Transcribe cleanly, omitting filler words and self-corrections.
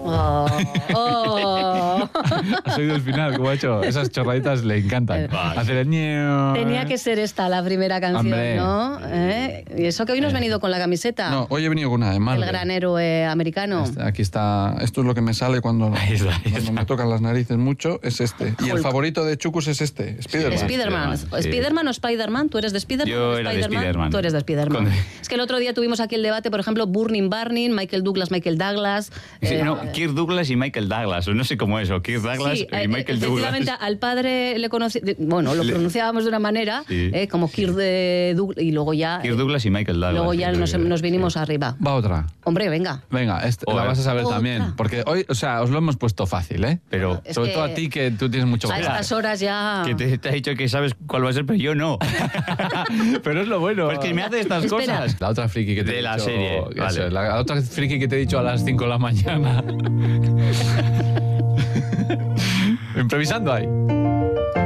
¿Has oído el final? ¿Cómo ha hecho? Esas chorraditas le encantan. Hacer el ñeo. Tenía que ser esta la primera canción, Hombre. ¿no? Y eso que hoy no has venido con la camiseta. No, hoy he venido con una de Marvel. El gran héroe americano. Aquí está. Esto es lo que me sale cuando me tocan las narices mucho. Es este. Y el favorito de Chucus es este. Spiderman. Spiderman. ¿Spiderman o Spiderman? ¿Tú eres de Spiderman? Yo era de Spiderman. Tú eres de Spiderman. Es que el otro día tuvimos aquí el debate, por ejemplo, Burning, Michael Douglas. Sí, no, Kirk Douglas y Michael Douglas. No sé cómo es, o Kirk Douglas y Michael Douglas. Efectivamente, al padre le conocí... Bueno, lo pronunciábamos de una manera, como Kirk de Douglas, y luego ya... Kirk Douglas y Michael Douglas. Luego ya nos vinimos arriba. Va otra. Hombre, venga. Venga, la vas a saber también. Porque hoy, o sea, os lo hemos puesto fácil, ¿eh? Pero sobre todo a ti, que tú tienes mucho a estas horas ya... Que te ha dicho que sabes cuál va a ser, pero yo no. Pero es lo bueno. Pues que me hace estas cosas. La otra friki que te de he la dicho... serie. Vale. La otra friki que te he dicho a las 5 de la mañana. Improvisando ahí.